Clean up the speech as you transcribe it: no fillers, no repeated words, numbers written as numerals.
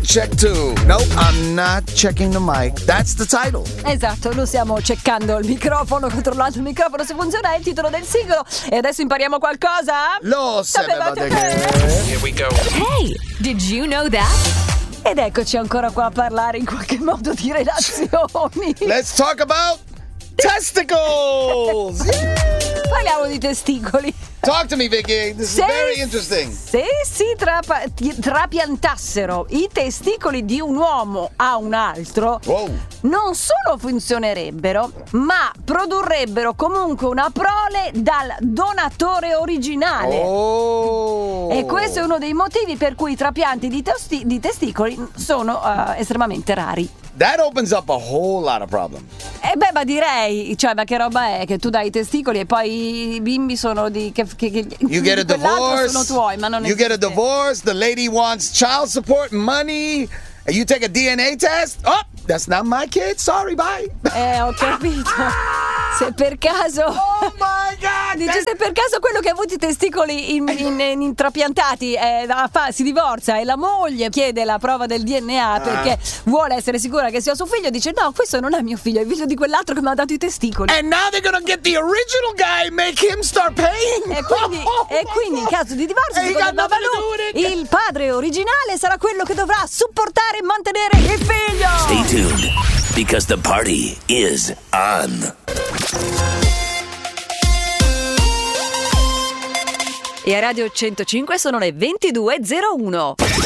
check 2. Nope, I'm not checking the mic. That's the title. Esatto, noi stiamo checkando il microfono, controllando il microfono se funziona, è il titolo del singolo. E adesso impariamo qualcosa? Lo sapevate che... Here we go. Hey, did you know that? Ed eccoci ancora qua a parlare in qualche modo di relazioni. Let's talk about testicles. Parliamo di testicoli. Talk to me, Vicky. This is very interesting. Se si trapiantassero i testicoli di un uomo a un altro, Wow. non solo funzionerebbero, ma produrrebbero comunque una prole dal donatore originale. Oh. E questo è uno dei motivi per cui i trapianti di testicoli sono estremamente rari. That opens up a whole lot of problems. Ma direi, cioè, ma che roba è che tu dai i testicoli e poi i bimbi sono di You get a divorce. sono tuoi, ma non You get a esiste. divorce. The lady wants child support money. And you take a DNA test. Oh, that's not my kid. Sorry, bye. Ho capito. Se per caso Oh my God. dice, se per caso quello che ha avuto i testicoli intrapiantati si divorzia e la moglie chiede la prova del DNA perché vuole essere sicura che sia suo figlio, dice no, questo non è mio figlio, è il figlio di quell'altro che mi ha dato i testicoli. And now they're gonna get the original guy and make him start paying. E quindi in caso di divorzio, Hey, you secondo got nothing to Babalu, do with it. il padre originale sarà quello che dovrà supportare e mantenere il figlio. Stay tuned, because the party is on. E a Radio 105 sono le 22:01.